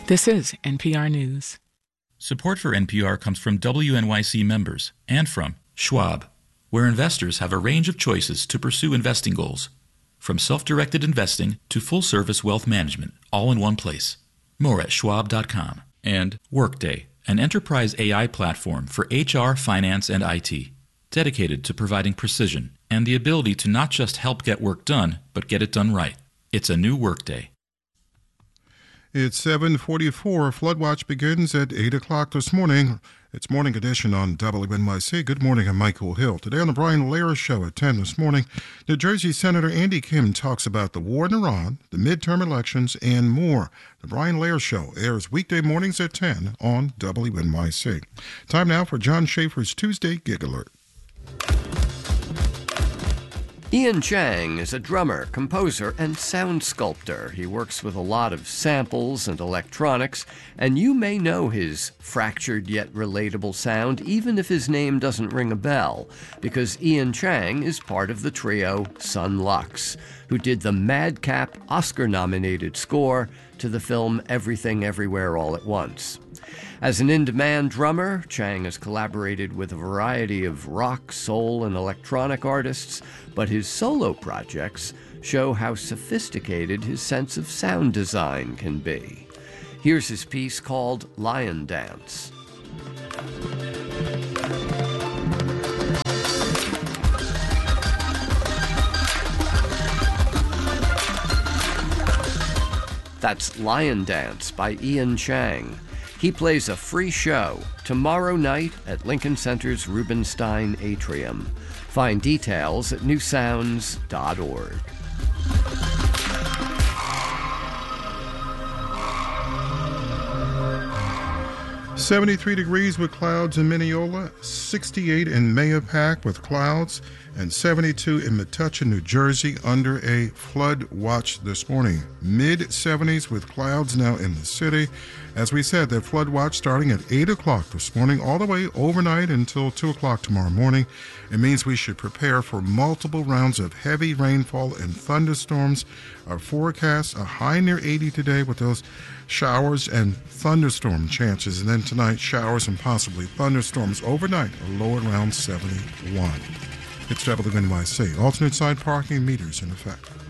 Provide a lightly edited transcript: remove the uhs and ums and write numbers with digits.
This is NPR News. Support for NPR comes from WNYC members and from Schwab, where investors have a range of choices to pursue investing goals. From self-directed investing to full-service wealth management, all in one place. More at schwab.com. And Workday, an enterprise AI platform for HR, finance, and IT, dedicated to providing precision and the ability to not just help get work done, but get it done right. It's a new Workday. It's 7:44. Floodwatch begins at 8 o'clock this morning. It's Morning Edition on WNYC. Good morning, I'm Michael Hill. Today on the Brian Lehrer Show at 10 this morning, New Jersey Senator Andy Kim talks about the war in Iran, the midterm elections, and more. The Brian Lehrer Show airs weekday mornings at 10 on WNYC. Time now for John Schaefer's Tuesday Gig Alert. Ian Chang is a drummer, composer, and sound sculptor. He works with a lot of samples and electronics, and you may know his fractured yet relatable sound, even if his name doesn't ring a bell, because Ian Chang is part of the trio Son Lux, who did the madcap Oscar-nominated score to the film Everything Everywhere All at Once. As an in-demand drummer, Chang has collaborated with a variety of rock, soul, and electronic artists, but his solo projects show how sophisticated his sense of sound design can be. Here's his piece called Lion Dance. That's Lion Dance by Ian Chang. He plays a free show tomorrow night at Lincoln Center's Rubenstein Atrium. Find details at newsounds.org. 73 degrees with clouds in Mineola, 68 in Mahopac with clouds, and 72 in Metuchen, New Jersey, under a flood watch this morning. Mid-70s with clouds now in the city. As we said, that flood watch starting at 8 o'clock this morning, all the way overnight until 2 o'clock tomorrow morning. It means we should prepare for multiple rounds of heavy rainfall and thunderstorms. Our forecast, a high near 80 today with those showers and thunderstorm chances. And then tonight, showers and possibly thunderstorms overnight, a low around 71. It's WNYC. Alternate side parking meters in effect.